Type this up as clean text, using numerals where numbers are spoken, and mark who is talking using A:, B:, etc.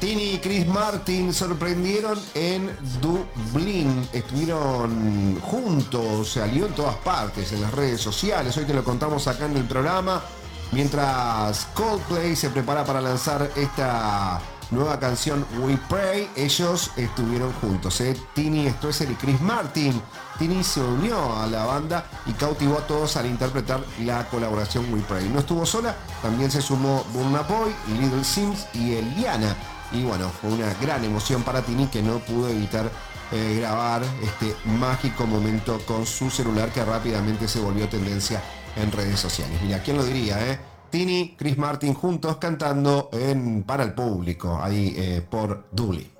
A: Tini y Chris Martin sorprendieron en Dublín. Estuvieron juntos, salió en todas partes, en las redes sociales. Hoy te lo contamos acá en el programa. Mientras Coldplay se prepara para lanzar esta nueva canción We Pray, ellos estuvieron juntos. Tini Stoessel y Chris Martin. Tini se unió a la banda y cautivó a todos al interpretar la colaboración We Pray. No estuvo sola, también se sumó Burna Boy, Little Sims y Eliana. Y bueno, fue una gran emoción para Tini, que no pudo evitar grabar este mágico momento con su celular, que rápidamente se volvió tendencia en redes sociales. Mira, ¿quién lo diría, Tini, Chris Martin juntos cantando para el público ahí por Dublín.